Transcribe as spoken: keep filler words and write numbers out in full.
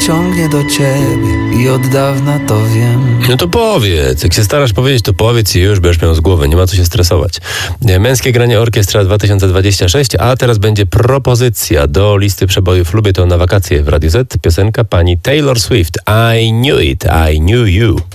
ciągnie do ciebie i od dawna to wiem. No to powiedz, jak się starasz powiedzieć, to powiedz i już będziesz miał z głowy, nie ma co się stresować. Męskie granie orkiestra dwa tysiące dwadzieścia sześć, a teraz będzie propozycja do listy przebojów Lubię to na wakacje w Radio Z, piosenka pani Taylor Swift, I Knew It, I Knew You.